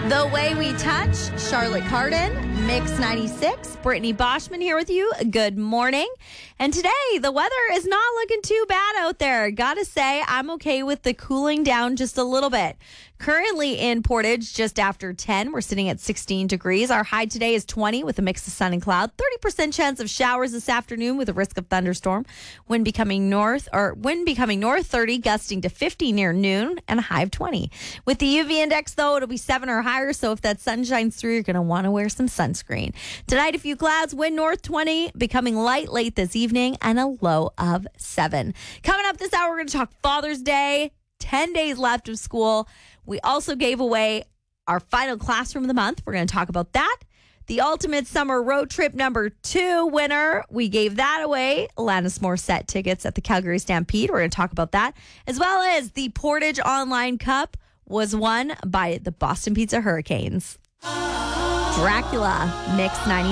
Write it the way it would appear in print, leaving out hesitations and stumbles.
The Way We Touch, Charlotte Cardin, Mix 96, Brittany Boschman here with you. Good morning. And today, the weather is not looking too bad out there. Gotta say, I'm okay with the cooling down just a little bit. Currently in Portage, just after 10, we're sitting at 16 degrees. Our high today is 20 with a mix of sun and cloud. 30% chance of showers this afternoon with a risk of thunderstorm. Wind becoming north, 30, gusting to 50 near noon, and a high of 20. With the UV index, though, it'll be 7 or higher, so if that sun shines through, you're going to want to wear some sunscreen. Tonight, a few clouds, wind north 20, becoming light late this evening, and a low of 7. Coming up this hour, we're going to talk Father's Day, 10 days left of school. We also gave away our final classroom of the month. We're going to talk about that. The Ultimate Summer Road Trip number 2 winner, we gave that away. Alanis Morissette tickets at the Calgary Stampede. We're going to talk about that. As well as the Portage Online Cup was won by the Boston Pizza Hurricanes. Dracula, Mix 90.